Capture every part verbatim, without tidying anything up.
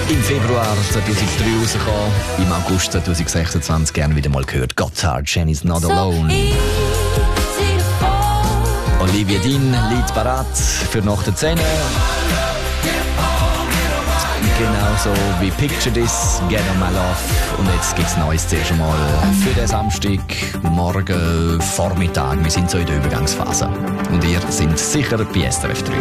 Im Februar zweitausenddrei rausgekommen, im August zweitausendsechsundzwanzig gerne wieder mal gehört. Gotthard, Jenny's Not Alone. Olivia Dean, Lied parat für nach der zehn. Genauso wie Picture This, Get On My Love. Und jetzt gibt's Neues zuerst einmal für den Samstag, morgen, Vormittag. Wir sind so in der Übergangsphase. Und ihr seid sicher bei S R F drei.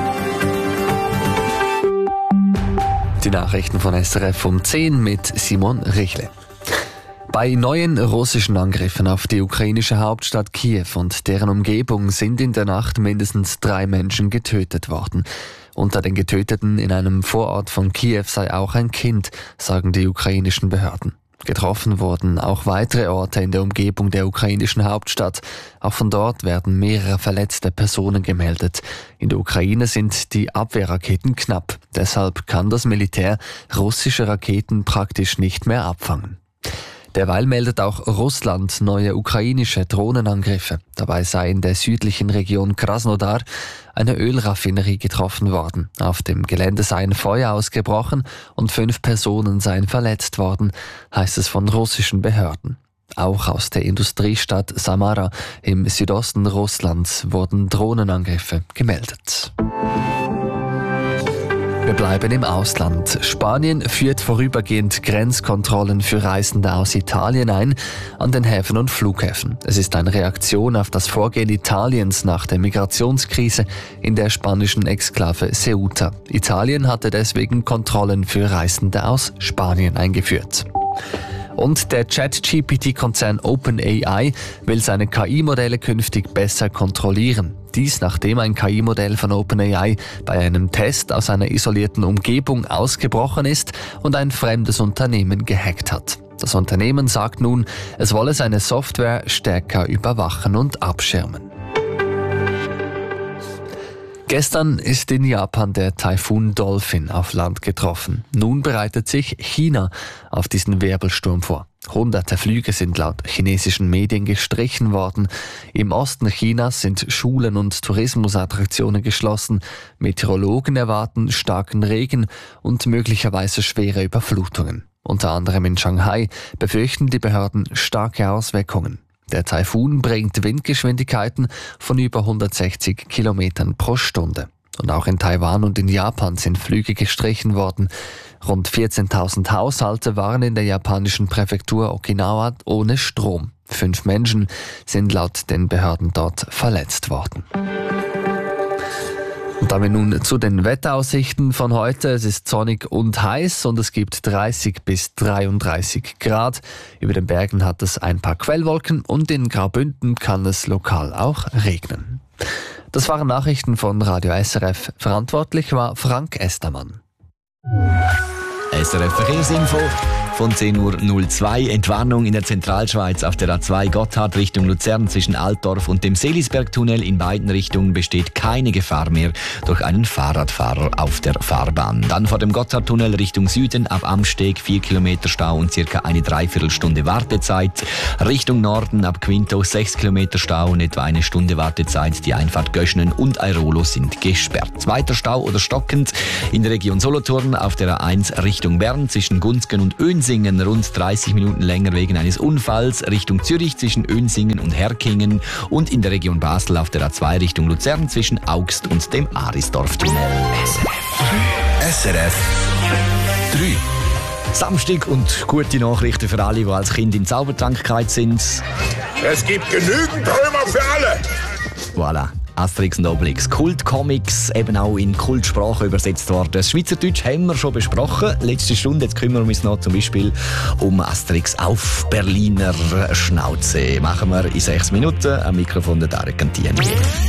Die Nachrichten von S R F um zehn mit Simon Richle. Bei neuen russischen Angriffen auf die ukrainische Hauptstadt Kiew und deren Umgebung sind in der Nacht mindestens drei Menschen getötet worden. Unter den Getöteten in einem Vorort von Kiew sei auch ein Kind, sagen die ukrainischen Behörden. Getroffen wurden auch weitere Orte in der Umgebung der ukrainischen Hauptstadt. Auch von dort werden mehrere verletzte Personen gemeldet. In der Ukraine sind die Abwehrraketen knapp. Deshalb kann das Militär russische Raketen praktisch nicht mehr abfangen. Derweil meldet auch Russland neue ukrainische Drohnenangriffe. Dabei sei in der südlichen Region Krasnodar eine Ölraffinerie getroffen worden. Auf dem Gelände sei ein Feuer ausgebrochen und fünf Personen seien verletzt worden, heißt es von russischen Behörden. Auch aus der Industriestadt Samara im Südosten Russlands wurden Drohnenangriffe gemeldet. Wir bleiben im Ausland. Spanien führt vorübergehend Grenzkontrollen für Reisende aus Italien ein an den Häfen und Flughäfen. Es ist eine Reaktion auf das Vorgehen Italiens nach der Migrationskrise in der spanischen Exklave Ceuta. Italien hatte deswegen Kontrollen für Reisende aus Spanien eingeführt. Und der Chat-G P T-Konzern OpenAI will seine K I-Modelle künftig besser kontrollieren. Dies nachdem ein K I-Modell von OpenAI bei einem Test aus einer isolierten Umgebung ausgebrochen ist und ein fremdes Unternehmen gehackt hat. Das Unternehmen sagt nun, es wolle seine Software stärker überwachen und abschirmen. Gestern ist in Japan der Taifun Dolphin auf Land getroffen. Nun bereitet sich China auf diesen Wirbelsturm vor. Hunderte Flüge sind laut chinesischen Medien gestrichen worden. Im Osten Chinas sind Schulen und Tourismusattraktionen geschlossen. Meteorologen erwarten starken Regen und möglicherweise schwere Überflutungen. Unter anderem in Shanghai befürchten die Behörden starke Auswirkungen. Der Taifun bringt Windgeschwindigkeiten von über hundertsechzig Kilometern pro Stunde. Und auch in Taiwan und in Japan sind Flüge gestrichen worden. Rund vierzehntausend Haushalte waren in der japanischen Präfektur Okinawa ohne Strom. Fünf Menschen sind laut den Behörden dort verletzt worden. Und damit nun zu den Wetteraussichten von heute. Es ist sonnig und heiß und es gibt dreißig bis dreiunddreißig Grad. Über den Bergen hat es ein paar Quellwolken und in Graubünden kann es lokal auch regnen. Das waren Nachrichten von Radio S R F. Verantwortlich war Frank Estermann. S R F Verkehrsinfo von zehn Uhr null zwei. Entwarnung in der Zentralschweiz auf der A zwei Gotthard Richtung Luzern zwischen Altdorf und dem Seelisbergtunnel. In beiden Richtungen besteht keine Gefahr mehr durch einen Fahrradfahrer auf der Fahrbahn. Dann vor dem Gotthardtunnel Richtung Süden ab Amsteg vier Kilometer Stau und circa eine Dreiviertelstunde Wartezeit. Richtung Norden ab Quinto sechs Kilometer Stau und etwa eine Stunde Wartezeit. Die Einfahrt Göschnen und Airolo sind gesperrt. Weiter Stau oder stockend in der Region Solothurn auf der A eins Richtung Bern zwischen Gunzgen und Önsingen rund dreißig Minuten länger wegen eines Unfalls, Richtung Zürich zwischen Önsingen und Herkingen und in der Region Basel auf der A zwei Richtung Luzern zwischen Augst und dem Arisdorftunnel. S R F drei. Samstag und gute Nachrichten für alle, die als Kind in Zaubertrank gefallen sind. Es gibt genügend Römer für alle. Voilà. Asterix und Obelix, Kultcomics, eben auch in Kultsprache übersetzt worden. Das Schweizerdeutsch haben wir schon besprochen. Letzte Stunde, jetzt kümmern wir uns noch zum Beispiel um Asterix auf Berliner Schnauze. Machen wir in sechs Minuten am Mikrofon der Tarek Cantieni.